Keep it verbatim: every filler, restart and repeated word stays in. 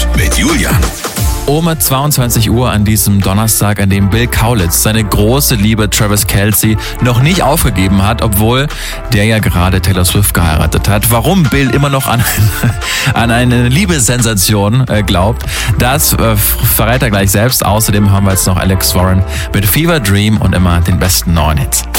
News mit Julian. Um zweiundzwanzig Uhr an diesem Donnerstag, an dem Bill Kaulitz seine große Liebe Travis Kelce noch nicht aufgegeben hat, obwohl der ja gerade Taylor Swift geheiratet hat. Warum Bill immer noch an, an eine Liebessensation äh, glaubt, das äh, verrät er gleich selbst. Außerdem haben wir jetzt noch Alex Warren mit Fever Dream und immer den besten neuen Hits.